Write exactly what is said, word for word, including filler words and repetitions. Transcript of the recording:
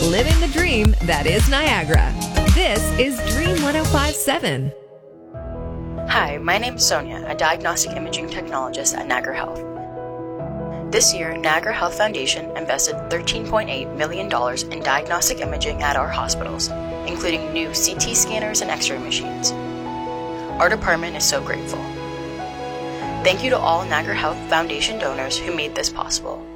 living the dream that is Niagara. This is Dream one oh five point seven. Hi, my name is Sonia, a diagnostic imaging technologist at Niagara Health. This year, Niagara Health Foundation invested thirteen point eight million dollars in diagnostic imaging at our hospitals, including new C T scanners and X-ray machines. Our department is so grateful. Thank you to all Niagara Health Foundation donors who made this possible.